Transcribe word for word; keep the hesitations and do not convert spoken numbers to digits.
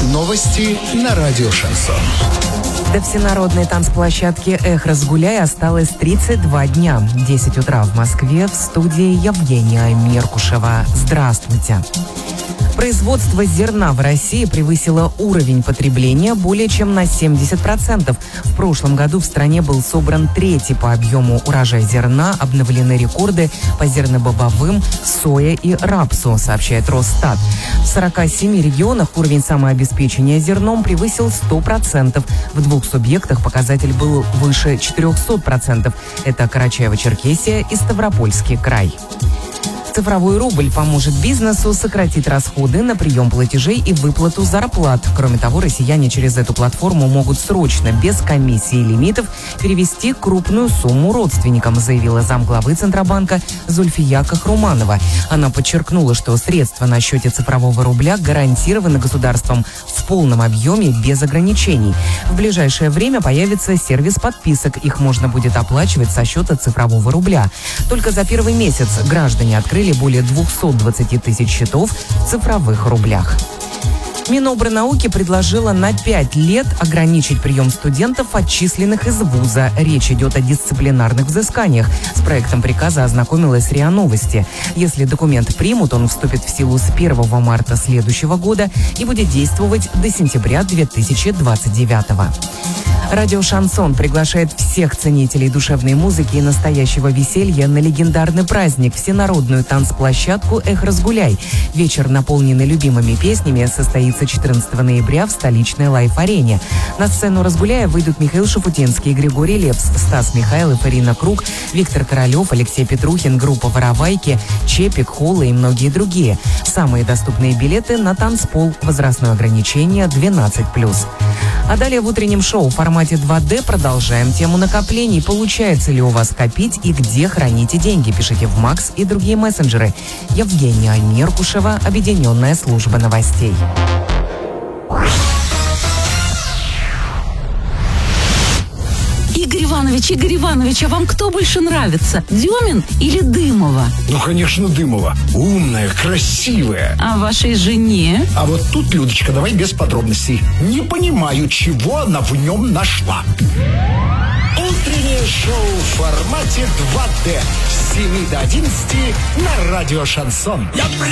Новости на радио «Шансон». До всенародной танцплощадки «Эх, разгуляй» осталось тридцать два дня. десять утра в Москве, в студии Евгения Меркушева. Здравствуйте. Производство зерна в России превысило уровень потребления более чем на семьдесят процентов. В прошлом году в стране был собран третий по объему урожай зерна, обновлены рекорды по зернобобовым, сое и рапсу, сообщает Росстат. В сорока семи регионах уровень самообеспечения зерном превысил сто процентов. В двух субъектах показатель был выше четырехсот процентов. Это Карачаево-Черкесия и Ставропольский край. Цифровой рубль поможет бизнесу сократить расходы на прием платежей и выплату зарплат. Кроме того, россияне через эту платформу могут срочно, без комиссии и лимитов, перевести крупную сумму родственникам, заявила замглавы Центробанка Зульфия Кахруманова. Она подчеркнула, что средства на счете цифрового рубля гарантированы государством в полном объеме без ограничений. В ближайшее время появится сервис подписок. Их можно будет оплачивать со счета цифрового рубля. Только за первый месяц граждане открыли более двухсот двадцати тысяч счетов в цифровых рублях. Минобрнауки предложила на пять лет ограничить прием студентов, отчисленных из вуза. Речь идет о дисциплинарных взысканиях. С проектом приказа ознакомилась РИА Новости. Если документ примут, он вступит в силу с первого марта следующего года и будет действовать до сентября две тысячи двадцать девятого. Радио «Шансон» приглашает всех ценителей душевной музыки и настоящего веселья на легендарный праздник – всенародную танцплощадку «Эх, разгуляй». Вечер, наполненный любимыми песнями, состоится четырнадцатого ноября в столичной лайф-арене. На сцену «Разгуляя» выйдут Михаил Шафутинский, Григорий Лепс, Стас Михайлов, Ирина Круг, Виктор Королев, Алексей Петрухин, группа «Воровайки», Чепик, Холла и многие другие. Самые доступные билеты на танцпол. Возрастное ограничение двенадцать плюс. А далее в утреннем шоу в формате два дэ продолжаем тему накоплений. Получается ли у вас копить и где храните деньги? Пишите в Макс и другие мессенджеры. Евгения Меркушева, Объединенная служба новостей. Игорь Иванович, Игорь Иванович, а вам кто больше нравится, Дюмин или Дымова? Ну, конечно, Дымова. Умная, красивая. А вашей жене? А вот тут, Людочка, давай без подробностей. Не понимаю, чего она в нем нашла. Утреннее шоу в формате два дэ с семи до одиннадцати на радио «Шансон». Я